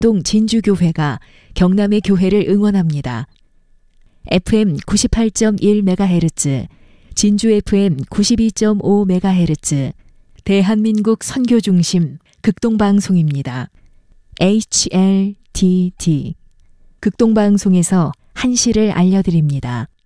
극동 진주교회가 경남의 교회를 응원합니다. FM 98.1MHz, 진주 FM 92.5MHz, 대한민국 선교중심 극동방송입니다. HLTT, 극동방송에서 한시를 알려드립니다.